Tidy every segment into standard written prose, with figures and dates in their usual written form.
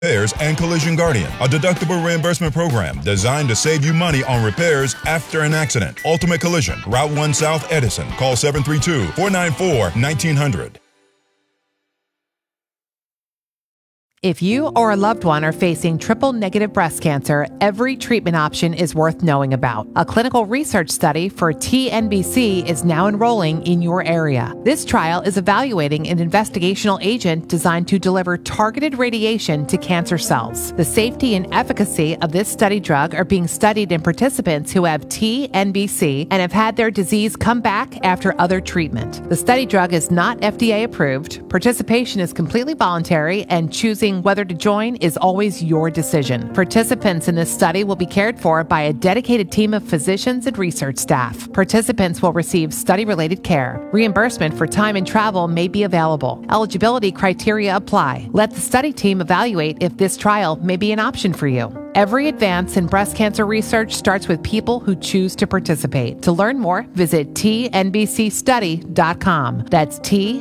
Repairs and Collision Guardian, a deductible reimbursement program designed to save you money on repairs after an accident. Ultimate Collision, Route 1 South, Edison. Call 732-494-1900. If you or a loved one are facing triple-negative breast cancer, every treatment option is worth knowing about. A clinical research study for TNBC is now enrolling in your area. This trial is evaluating an investigational agent designed to deliver targeted radiation to cancer cells. The safety and efficacy of this study drug are being studied in participants who have TNBC and have had their disease come back after other treatment. The study drug is not FDA approved. Participation is completely voluntary, and choosing whether to join is always your decision. Participants in this study will be cared for by a dedicated team of physicians and research staff. Participants will receive study-related care. Reimbursement for time and travel may be available. Eligibility criteria apply. Let the study team evaluate if this trial may be an option for you. Every advance in breast cancer research starts with people who choose to participate. To learn more, visit tnbcstudy.com. That's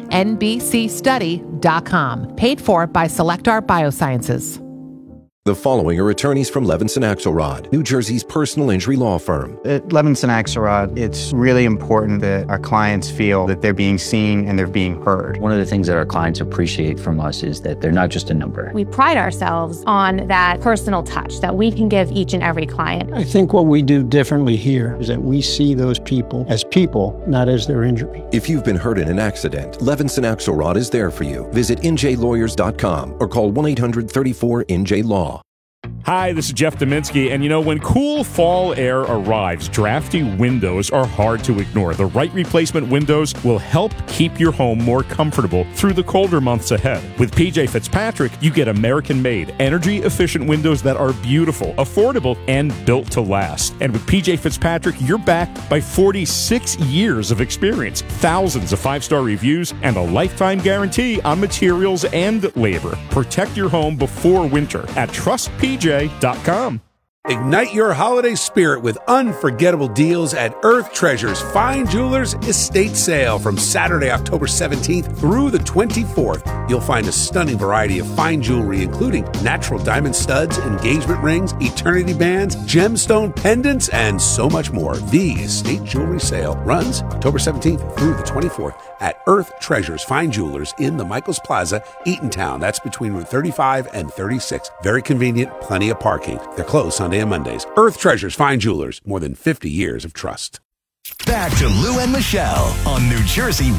tnbcstudy.com. Paid for by Selectar Biosciences. The following are attorneys from Levinson Axelrod, New Jersey's personal injury law firm. At Levinson Axelrod, it's really important that our clients feel that they're being seen and they're being heard. One of the things that our clients appreciate from us is that they're not just a number. We pride ourselves on that personal touch that we can give each and every client. I think what we do differently here is that we see those people, not as their injury. If you've been hurt in an accident, Levinson Axelrod is there for you. Visit njlawyers.com or call 1-800-34-NJ-LAW. Hi, this is Jeff Dominski, and when cool fall air arrives, drafty windows are hard to ignore. The right replacement windows will help keep your home more comfortable through the colder months ahead. With PJ Fitzpatrick, you get American-made, energy-efficient windows that are beautiful, affordable, and built to last. And with PJ Fitzpatrick, you're backed by 46 years of experience, thousands of 5-star reviews, and a lifetime guarantee on materials and labor. Protect your home before winter at TrustPJ.com. Ignite your holiday spirit with unforgettable deals at Earth Treasures Fine Jewelers Estate Sale from Saturday, October 17th through the 24th. You'll find a stunning variety of fine jewelry, including natural diamond studs, engagement rings, eternity bands, gemstone pendants, and so much more. The Estate Jewelry Sale runs October 17th through the 24th at Earth Treasures Fine Jewelers in the Michaels Plaza, Eatontown. That's between Route 35 and 36. Very convenient, plenty of parking. They're closed Sunday and Mondays. Earth Treasures Fine Jewelers, more than 50 years of trust. Back to Lou and Michelle on New Jersey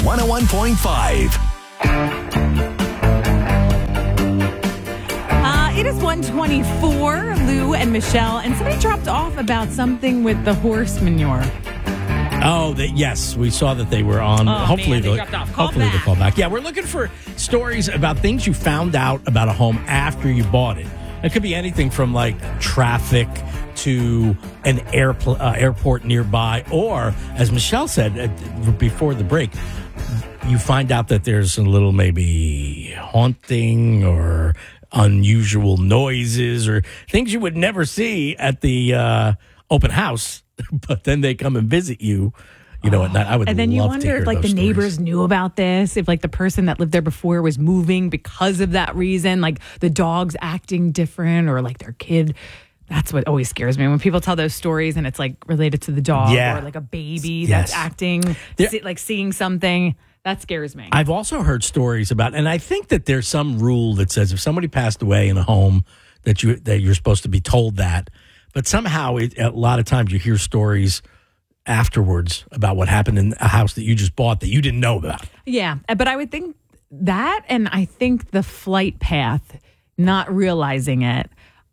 101.5. It is 1:24, Lou and Michelle, and somebody dropped off about something with the horse manure. Oh, yes, we saw that they were on. Hopefully they'll call back. Yeah, we're looking for stories about things you found out about a home after you bought it. It could be anything from like traffic to an airport nearby, or as Michelle said before the break, you find out that there's a little maybe haunting or unusual noises or things you would never see at the open house, but then they come and visit you. At night. I would. And then you wonder if the neighbors knew about this, if the person that lived there before was moving because of that reason, like the dog's acting different or their kid. That's what always scares me when people tell those stories and it's related to the dog or a baby that's acting, seeing something. That scares me. I've also heard stories about, and I think that there's some rule that says if somebody passed away in a home that you're supposed to be told that, but somehow a lot of times you hear stories afterwards about what happened in a house that you just bought that you didn't know about. Yeah, but I would think that, and I think the flight path, not realizing it,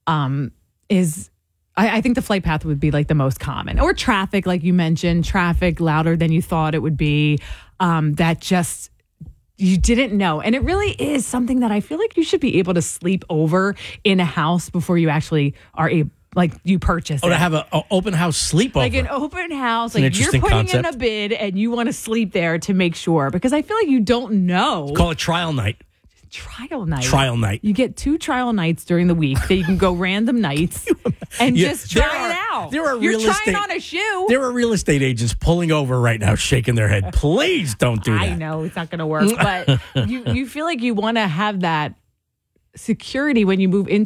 is... I think the flight path would be the most common. Or traffic, like you mentioned, traffic louder than you thought it would be, that just... you didn't know. And it really is something that I feel like you should be able to sleep over in a house before you actually are able... you purchase it. To have an open house sleepover. An open house. You're putting concept. In a bid and you want to sleep there to make sure. Because I feel like you don't know. Call it trial night. Trial night. Trial night. You get 2 trial nights during the week that you can go random nights and just try it out. You're trying on a shoe. There are real estate agents pulling over right now, shaking their head. Please don't do that. I know it's not going to work. But you feel like you want to have that security when you move into